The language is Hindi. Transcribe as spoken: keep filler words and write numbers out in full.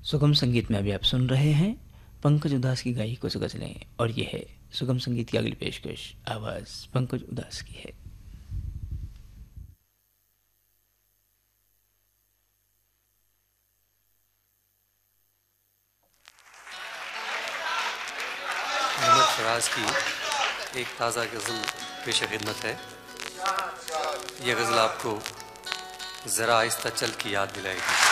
सुगम संगीत में अभी आप सुन रहे हैं पंकज उदास की गाई कुछ गजलें, और ये है सुगम संगीत की अगली पेशकश। आवाज़ पंकज उदास की है। मोहम्मद फराज की एक ताज़ा गज़ल पेश खिदमत है। यह गज़ल आपको ज़रा आहिस्ता चल की याद दिलाएगी।